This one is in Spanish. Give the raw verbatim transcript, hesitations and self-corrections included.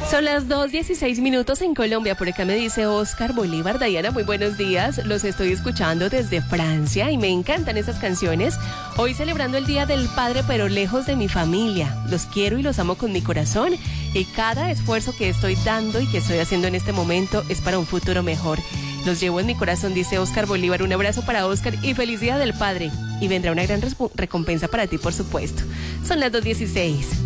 Son las dos dieciséis minutos en Colombia. Por acá me dice Oscar Bolívar. Diana, muy buenos días. Los estoy escuchando desde Francia y me encantan esas canciones. Hoy celebrando el Día del Padre, pero lejos de mi familia. Los quiero y los amo con mi corazón. Y cada esfuerzo que estoy dando y que estoy haciendo en este momento es para un futuro mejor. Los llevo en mi corazón, dice Oscar Bolívar. Un abrazo para Oscar y feliz Día del Padre. Y vendrá una gran recompensa para ti, por supuesto. Son las dos dieciséis.